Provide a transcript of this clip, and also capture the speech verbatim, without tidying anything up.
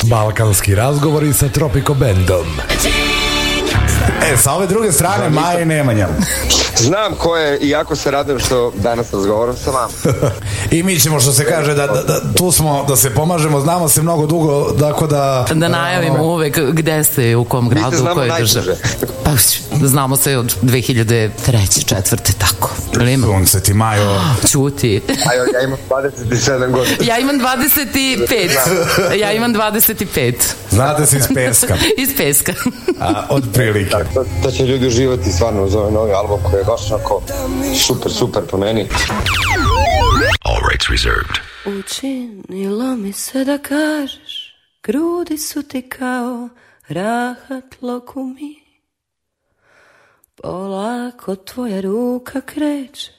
Balkanski razgovori sa Tropico Bandom. E, sa ove druge strane Maja i Nemanja. Znam ko je i jako se radujem što danas razgovaram sa vama. I mi ćemo, što se kaže, da, da, da tu smo da se pomažemo, znamo se mnogo dugo, dakle da... Da najavimo uvek gde ste, u kom gradu, u kojoj državi. Pa znamo se od dve hiljade treće, četvrte, tako. Sunce ti, Majo. Čuti. Majo, ja imam dvadeset sedam godina. Ja imam dvadeset pet. Ja imam dvadeset pet. Znate se iz Peska. Iz Peska. A, od prilike. Da, to, to će ljudi uživati stvarno uz ovaj novi album koji je baš onako super, super po meni. All rights reserved. Učinilo mi se da kažeš, grudi su ti kao rahat lokumi. Polako tvoja ruka kreće